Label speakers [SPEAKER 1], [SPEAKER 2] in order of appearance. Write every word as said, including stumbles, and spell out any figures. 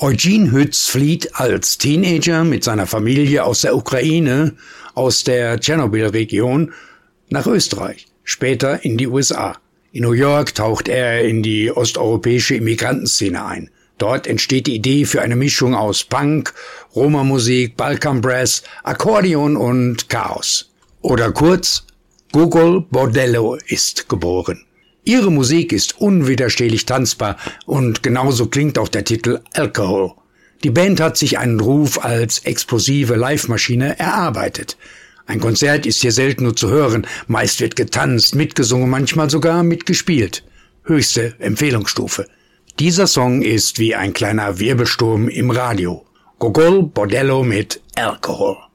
[SPEAKER 1] Eugene Hütz flieht als Teenager mit seiner Familie aus der Ukraine, aus der Tschernobyl-Region, nach Österreich, später in die U S A. In New York taucht er in die osteuropäische Immigrantenszene ein. Dort entsteht die Idee für eine Mischung aus Punk, Roma-Musik, Balkan-Brass, Akkordeon und Chaos. Oder kurz, Gogol Bordello ist geboren. Ihre Musik ist unwiderstehlich tanzbar und genauso klingt auch der Titel Alcohol. Die Band hat sich einen Ruf als explosive Live-Maschine erarbeitet. Ein Konzert ist hier selten nur zu hören, meist wird getanzt, mitgesungen, manchmal sogar mitgespielt. Höchste Empfehlungsstufe. Dieser Song ist wie ein kleiner Wirbelsturm im Radio. Gogol Bordello mit Alcohol.